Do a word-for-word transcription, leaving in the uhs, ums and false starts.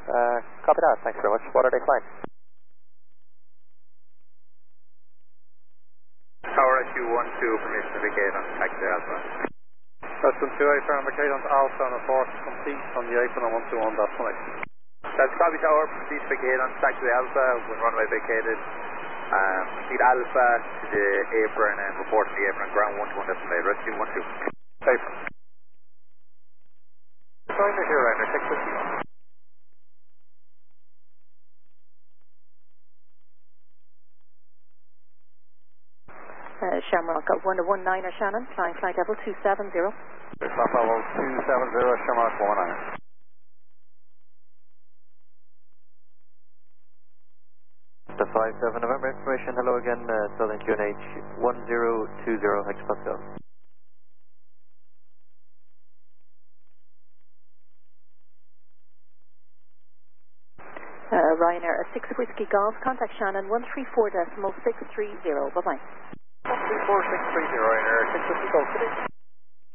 Uh, copy that, thanks very much. What are they flying? Tower S U one two, permission to vacate on taxi Alpha. That's one two eight, from vacate on Alpha and a force complete on the apron on one two one, that's one eight. That's copy Tower, proceed to vacate on taxi Alpha, when runway vacated. Um, proceed Alpha to the apron and report to the apron, ground one two one decimal eight, rescue one two. Apron. Ryder here, Ryder six fifty. Uh, Shamrock at one one niner Shannon, flying flight level two seven zero. Flight level two seven zero, Shamrock one one nine. The five seven November information, hello again, uh, Southern Q N H one zero two zero hectopascal. Uh, Ryanair six Whiskey Golf, contact Shannon one three four decimal six three zero, bye bye. one three four six three zero, Ryanair six Whiskey Golf, today.